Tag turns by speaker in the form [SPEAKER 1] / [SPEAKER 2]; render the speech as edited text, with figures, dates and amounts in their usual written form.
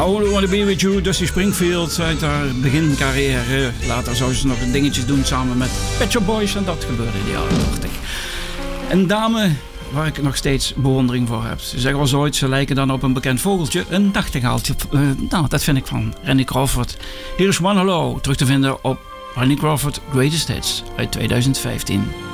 [SPEAKER 1] I Wanna Be With You, Dusty Springfield uit haar begincarrière. Later zou ze nog dingetjes doen samen met Pet Shop Boys en dat gebeurde in de jaren 80. Een dame waar ik nog steeds bewondering voor heb. Ze zeggen wel eens ooit, ze lijken dan op een bekend vogeltje, een nachtegaaltje. Nou, dat vind ik van Randy Crawford. Hier is One Hello, terug te vinden op Randy Crawford Greatest Hits uit 2015.